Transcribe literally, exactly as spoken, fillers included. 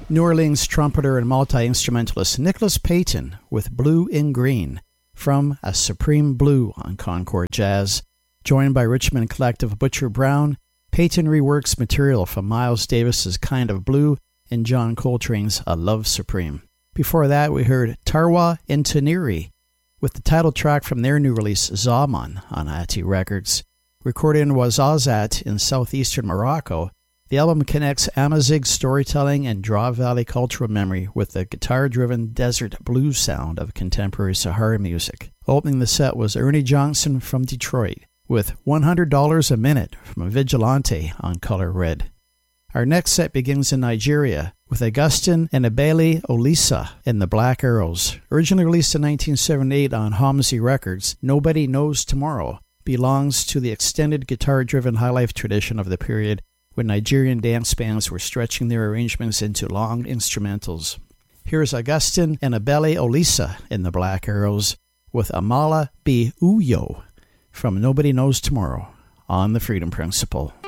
New Orleans trumpeter and multi-instrumentalist Nicholas Payton with Blue in Green from A Supreme Blue on Concord Jazz. Joined by Richmond collective Butcher Brown, Payton reworks material from Miles Davis's Kind of Blue and John Coltrane's A Love Supreme. Before that, we heard Tarwa Intineri with the title track from their new release Zaman on Ati Records. Recorded in Ouarzazate in southeastern Morocco, the album connects Amazigh storytelling and Draw Valley cultural memory with the guitar-driven desert blues sound of contemporary Sahara music. Opening the set was Ernie Johnson from Detroit with one hundred dollars a Minute from Vigilante on Color Red. Our next set begins in Nigeria with Augustin and Ebele Olisa and the Black Arrows. Originally released in nineteen seventy-eight on Homsey Records, Nobody Knows Tomorrow belongs to the extended guitar-driven highlife tradition of the period when Nigerian dance bands were stretching their arrangements into long instrumentals. Here's Augustin and Ebele Olisa in the Black Arrows with Amala Bi Uyo from Nobody Knows Tomorrow on the Freedom Principle.